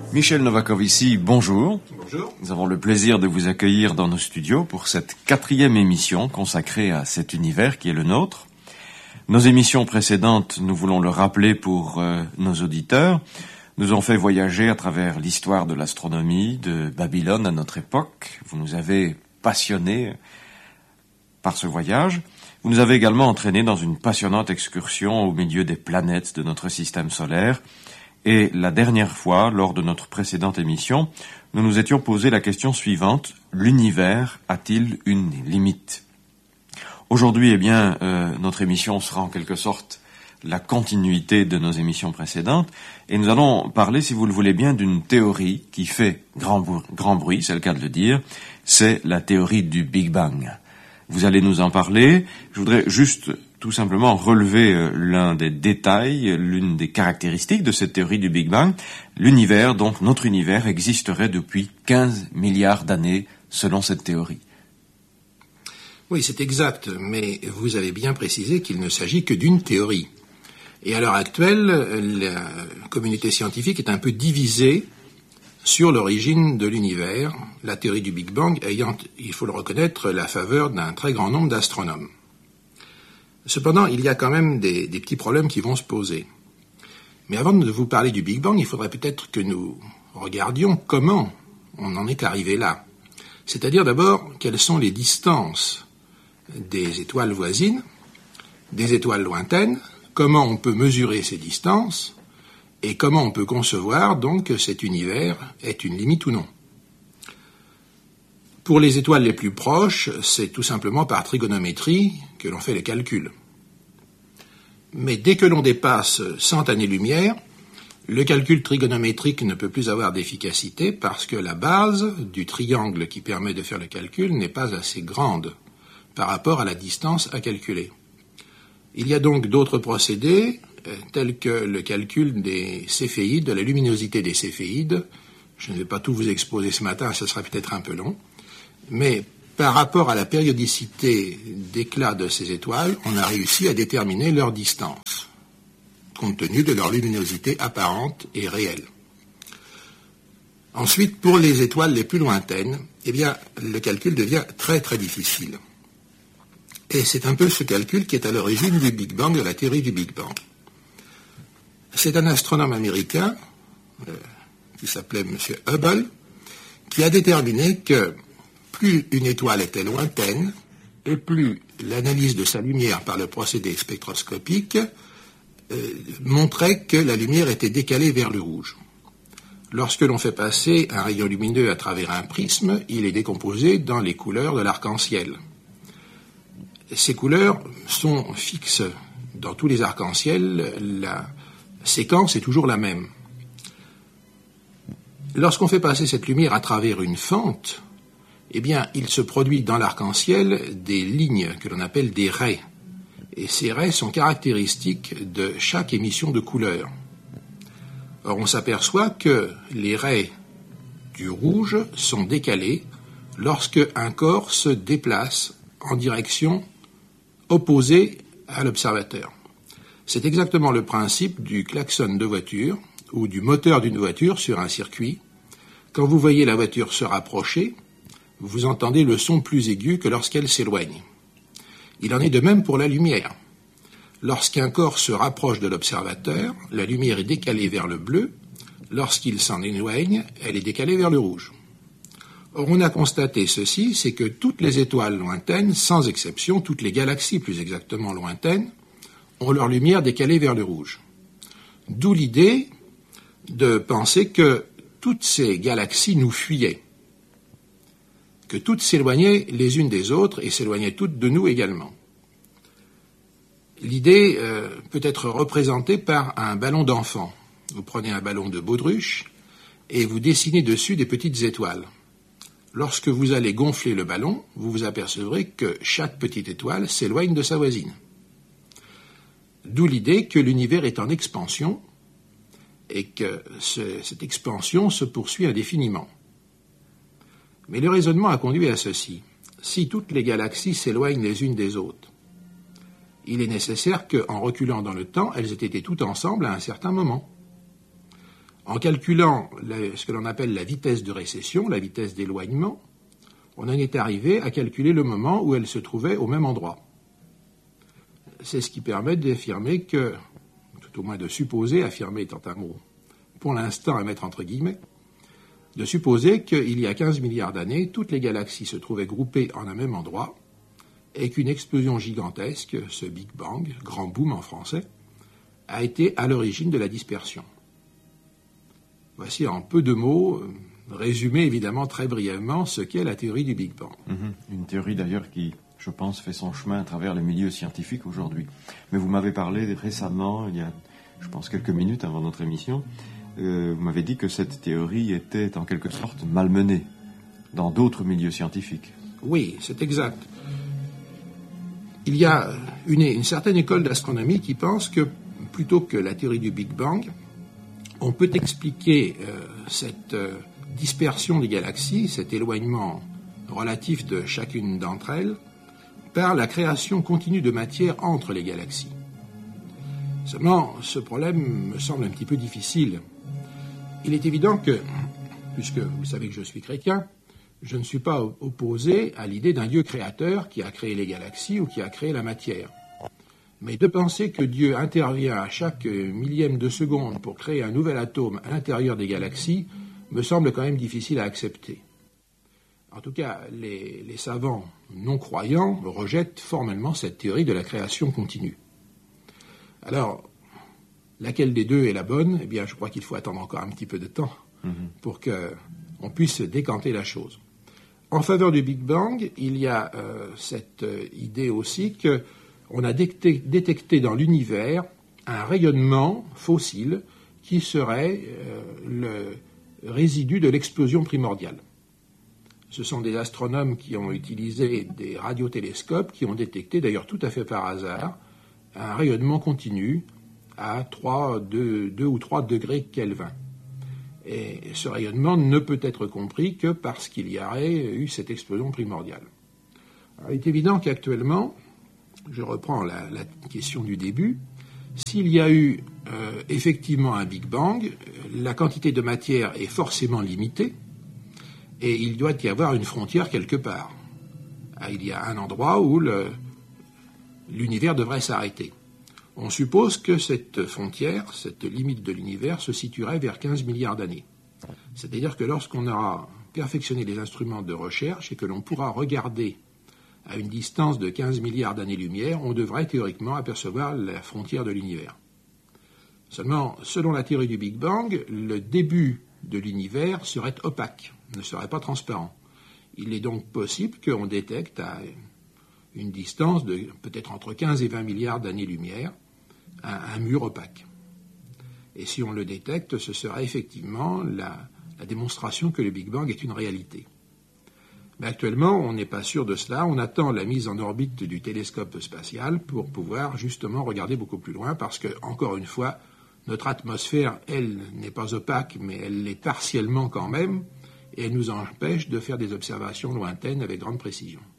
Michel Novakov ici, bonjour. Bonjour. Nous avons le plaisir de vous accueillir dans nos studios pour cette 4e émission consacrée à cet univers qui est le nôtre. Nos émissions précédentes, nous voulons le rappeler pour nos auditeurs, nous ont fait voyager à travers l'histoire de l'astronomie, de Babylone à notre époque. Vous nous avez passionnés par ce voyage. Vous nous avez également entraînés dans une passionnante excursion au milieu des planètes de notre système solaire. Et la dernière fois, lors de notre précédente émission, nous nous étions posé la question suivante: l'univers a-t-il une limite? Aujourd'hui, notre émission sera en quelque sorte la continuité de nos émissions précédentes, et nous allons parler, si vous le voulez bien, d'une théorie qui fait grand bruit, c'est le cas de le dire, c'est la théorie du Big Bang. Vous allez nous en parler. Je voudrais juste tout simplement relever l'un des détails, l'une des caractéristiques de cette théorie du Big Bang. L'univers, donc notre univers, existerait depuis 15 milliards d'années selon cette théorie. Oui, c'est exact, mais vous avez bien précisé qu'il ne s'agit que d'une théorie. Et à l'heure actuelle, la communauté scientifique est un peu divisée sur l'origine de l'univers, la théorie du Big Bang ayant, il faut le reconnaître, la faveur d'un très grand nombre d'astronomes. Cependant, il y a quand même des petits problèmes qui vont se poser. Mais avant de vous parler du Big Bang, il faudrait peut-être que nous regardions comment on en est arrivé là. C'est-à-dire d'abord, quelles sont les distances des étoiles voisines, des étoiles lointaines, comment on peut mesurer ces distances, et comment on peut concevoir donc que cet univers est une limite ou non. Pour les étoiles les plus proches, c'est tout simplement par trigonométrie que l'on fait les calculs. Mais dès que l'on dépasse 100 années-lumière, le calcul trigonométrique ne peut plus avoir d'efficacité parce que la base du triangle qui permet de faire le calcul n'est pas assez grande par rapport à la distance à calculer. Il y a donc d'autres procédés, tels que le calcul des céphéides, de la luminosité des céphéides. Je ne vais pas tout vous exposer ce matin, ce sera peut-être un peu long. Mais par rapport à la périodicité d'éclat de ces étoiles, on a réussi à déterminer leur distance, compte tenu de leur luminosité apparente et réelle. Ensuite, pour les étoiles les plus lointaines, le calcul devient très très difficile. Et c'est un peu ce calcul qui est à l'origine du Big Bang, de la théorie du Big Bang. C'est un astronome américain, qui s'appelait M. Hubble, qui a déterminé que plus une étoile était lointaine, et plus l'analyse de sa lumière par le procédé spectroscopique montrait que la lumière était décalée vers le rouge. Lorsque l'on fait passer un rayon lumineux à travers un prisme, il est décomposé dans les couleurs de l'arc-en-ciel. Ces couleurs sont fixes dans tous les arcs-en-ciel, la séquence est toujours la même. Lorsqu'on fait passer cette lumière à travers une fente, il se produit dans l'arc-en-ciel des lignes que l'on appelle des raies. Et ces raies sont caractéristiques de chaque émission de couleur. Or, on s'aperçoit que les raies du rouge sont décalées lorsque un corps se déplace en direction opposée à l'observateur. C'est exactement le principe du klaxon de voiture ou du moteur d'une voiture sur un circuit. Quand vous voyez la voiture se rapprocher, vous entendez le son plus aigu que lorsqu'elle s'éloigne. Il en est de même pour la lumière. Lorsqu'un corps se rapproche de l'observateur, la lumière est décalée vers le bleu. Lorsqu'il s'en éloigne, elle est décalée vers le rouge. Or, on a constaté ceci, c'est que toutes les étoiles lointaines, sans exception, toutes les galaxies plus exactement lointaines, ont leur lumière décalée vers le rouge. D'où l'idée de penser que toutes ces galaxies nous fuyaient, que toutes s'éloignaient les unes des autres et s'éloignaient toutes de nous également. L'idée peut être représentée par un ballon d'enfant. Vous prenez un ballon de baudruche et vous dessinez dessus des petites étoiles. Lorsque vous allez gonfler le ballon, vous vous apercevrez que chaque petite étoile s'éloigne de sa voisine. D'où l'idée que l'univers est en expansion et que cette expansion se poursuit indéfiniment. Mais le raisonnement a conduit à ceci. Si toutes les galaxies s'éloignent les unes des autres, il est nécessaire qu'en reculant dans le temps, elles aient été toutes ensemble à un certain moment. En calculant ce que l'on appelle la vitesse de récession, la vitesse d'éloignement, on en est arrivé à calculer le moment où elle se trouvait au même endroit. C'est ce qui permet d'affirmer que, tout au moins de supposer, affirmer étant un mot pour l'instant à mettre entre guillemets, de supposer qu'il y a 15 milliards d'années, toutes les galaxies se trouvaient groupées en un même endroit et qu'une explosion gigantesque, ce Big Bang, grand boom en français, a été à l'origine de la dispersion. Voici en peu de mots, résumé évidemment très brièvement, ce qu'est la théorie du Big Bang. Une théorie d'ailleurs qui, je pense, fait son chemin à travers les milieux scientifiques aujourd'hui. Mais vous m'avez parlé récemment, il y a, je pense, quelques minutes avant notre émission, vous m'avez dit que cette théorie était en quelque sorte malmenée dans d'autres milieux scientifiques. Oui, c'est exact. Il y a une certaine école d'astronomie qui pense que, plutôt que la théorie du Big Bang, on peut expliquer cette dispersion des galaxies, cet éloignement relatif de chacune d'entre elles, par la création continue de matière entre les galaxies. Seulement, ce problème me semble un petit peu difficile. Il est évident que, puisque vous savez que je suis chrétien, je ne suis pas opposé à l'idée d'un Dieu créateur qui a créé les galaxies ou qui a créé la matière. Mais de penser que Dieu intervient à chaque millième de seconde pour créer un nouvel atome à l'intérieur des galaxies me semble quand même difficile à accepter. En tout cas, les savants non-croyants rejettent formellement cette théorie de la création continue. Alors, laquelle des deux est la bonne ? Eh bien, je crois qu'il faut attendre encore un petit peu de temps pour qu'on puisse décanter la chose. En faveur du Big Bang, il y a cette idée aussi qu'on a détecté dans l'univers un rayonnement fossile qui serait le résidu de l'explosion primordiale. Ce sont des astronomes qui ont utilisé des radiotélescopes qui ont détecté, d'ailleurs tout à fait par hasard, un rayonnement continu à 2 ou 3 degrés Kelvin. Et ce rayonnement ne peut être compris que parce qu'il y aurait eu cette explosion primordiale. Alors, il est évident qu'actuellement, je reprends la question du début, s'il y a eu effectivement un Big Bang, la quantité de matière est forcément limitée et il doit y avoir une frontière quelque part. Il y a un endroit où l'univers devrait s'arrêter. On suppose que cette frontière, cette limite de l'univers, se situerait vers 15 milliards d'années. C'est-à-dire que lorsqu'on aura perfectionné les instruments de recherche et que l'on pourra regarder à une distance de 15 milliards d'années-lumière, on devrait théoriquement apercevoir la frontière de l'univers. Seulement, selon la théorie du Big Bang, le début de l'univers serait opaque, ne serait pas transparent. Il est donc possible qu'on détecte à une distance de peut-être entre 15 et 20 milliards d'années-lumière un mur opaque. Et si on le détecte, ce sera effectivement la démonstration que le Big Bang est une réalité. Mais actuellement, on n'est pas sûr de cela. On attend la mise en orbite du télescope spatial pour pouvoir justement regarder beaucoup plus loin parce que, encore une fois, notre atmosphère, elle, n'est pas opaque, mais elle l'est partiellement quand même et elle nous empêche de faire des observations lointaines avec grande précision.